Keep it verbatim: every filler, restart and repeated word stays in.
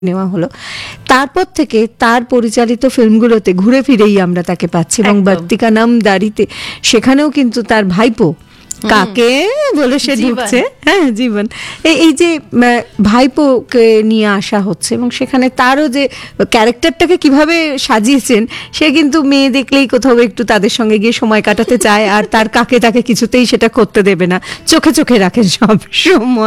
নেওয়া হলো। তারপর থেকে তার পরিচালিত ফিল্মগুলোতে ঘুরে ফিরেই আমরা তাকে পাচ্ছি এবং একদম। বাত্তিকা নাম দাড়িতে সেখানেও কিন্তু তার ভাইপো কাকে বলে সে জীবন। ঢুকছে, হ্যাঁ জীবন, এই এই যে আহ, ভাইপোকে নিয়ে আসা হচ্ছে এবং সেখানে তারও যে ক্যারেক্টারটাকে কিভাবে সাজিয়েছেন, সে কিন্তু মেয়ে দেখলেই কোথাও একটু তাদের সঙ্গে গিয়ে সময় কাটাতে চায় আর তার কাকে তাকে কিছুতেই সেটা করতে দেবে না, চোখে চোখে রাখেন সব সময়।